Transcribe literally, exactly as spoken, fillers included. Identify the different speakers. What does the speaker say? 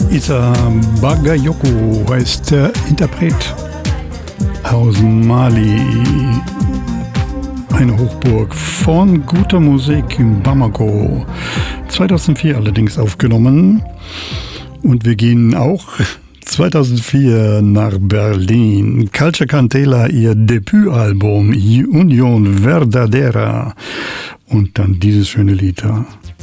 Speaker 1: Issa Bagayoko heißt der Interpret aus Mali. Eine Hochburg von guter Musik in Bamako. zweitausendvier allerdings aufgenommen. Und wir gehen auch zweitausendvier nach Berlin. Culture Cantela, ihr Debütalbum Union Verdadera. Und dann dieses schöne Lied da.